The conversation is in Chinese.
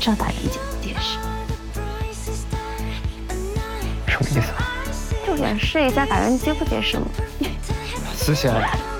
知道打人结不结实？ 什么意思？ 就想试一下打人结不结实吗？ 思贤。